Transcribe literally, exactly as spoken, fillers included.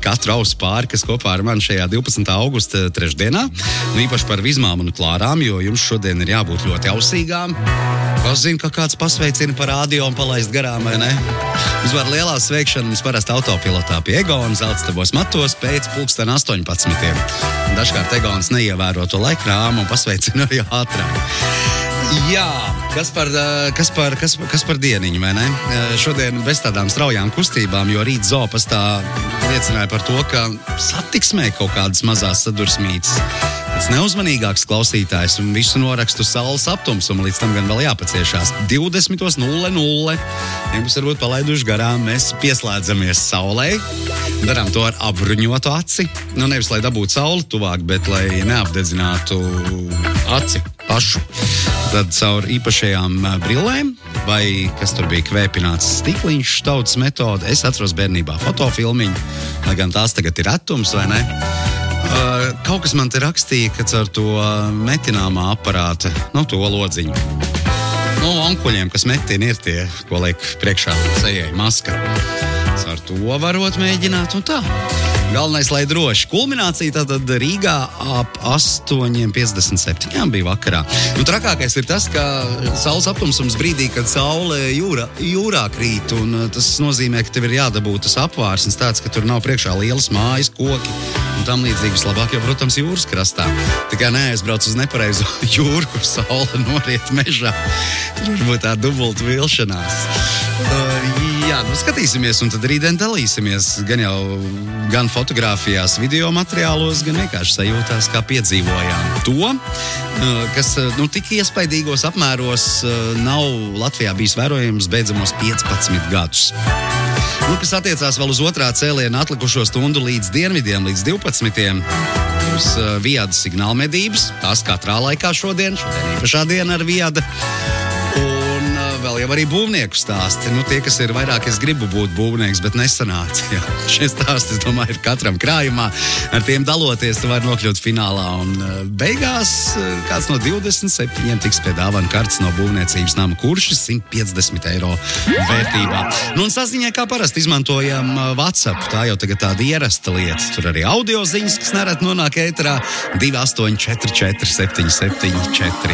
katru ausu pāri, kas kopā ar mani šajā divpadsmitā augusta trešdienā. Nu, īpaši par Vizmām un Klārām, jo jums šodien ir jābūt ļoti ausīgām. Es zinu, ka kāds pasveicina par radio un palaist garām, vai ne? Vispār lielā sveikšana mums parasti autopilotā pie Egona Zeltstabos matos pēc pulksten astoņpadsmitiem. Dažkārt Egons neievēro to laikrāmu un pasveicina arī ātrāk. Jā, kas par, kas par, kas, kas par dieniņu, vai ne? Šodien bez tādām straujām kustībām, jo rīt zoopastā liecināja par to, ka satiksmē kaut kādas mazās sadursmītas. Tas neuzmanīgāks klausītājs un visu norakstu saules aptumsumu, līdz tam gan vēl jāpaciešās. divdesmit nulle nulle. Jums varbūt palaiduši garām, mēs pieslēdzamies saulē. Darām to ar apbruņotu aci. Nu, nevis, lai dabūtu sauli tuvāk, bet lai neapdedzinātu aci pašu. Tad caur īpašajām brillēm, vai kas tur bija kvēpināts stikliņš tautas metode, es atceros bērnībā fotofilmiņu, lai gan tās tagad ir retums, vai ne? Uh, kaut kas man te rakstīja, ka ar to metināmā aparāta, nu, to lodziņu. Nu, onkuļiem, kas metina, ir tie, ko liek priekšā sejai maska. Ar to varot mēģināt un tā. Galvenais, lai droši. Kulminācija tātad Rīgā ap astoņi piecdesmit septiņi bija vakarā. Nu, trakākais ir tas, ka saules aptumsums brīdī, kad saule jūrā, jūrā krīt, un tas nozīmē, ka tev ir jādabūt tas apvārsnes tāds, ka tur nav priekšā lielas mājas, koki un tam līdzīgas. Labāk jau, protams, jūras krastā. Tā kā neaizbrauc uz nepareizo jūru, kur saule noriet mežā. Tur varbūt tā dubulta vilšanās. Uh, jā, nu skatīsimies, un tad rītdien dalīsimies gan jau gan fotogrāfijās, video materiālos, gan vienkārši sajūtās, kā piedzīvojām to, kas, nu, tik iespaidīgos apmēros nav Latvijā bijis vērojams beidzamos piecpadsmit gadus. Nu, kas attiecās vēl uz otrā cēliena atlikušo stundu līdz dienvidiem, līdz divpadsmitiem, uz Viada signāla medības, tās katrā laikā šodien, šodien īpašā diena ar Viada. Vēl jau arī būvnieku stāsti. Nu, tie, kas ir vairāk, es gribu būt būvnieks, bet nesanāca. Jā. Šie stāsti, es domāju, ir katram krājumā. Ar tiem daloties, tu vari nokļūt finālā. Un beigās kāds no divdesmit septiņiem tiks pie dāvana kartes no būvniecības nama Kuršis simt piecdesmit eiro vērtībā. Nu, un saziņai kā parasti izmantojam WhatsApp. Tā jau tagad tāda ierasta lieta. Tur arī audio ziņas, kas nereti nonāk ēterā divi astoņi četri četri septiņi septiņi četri.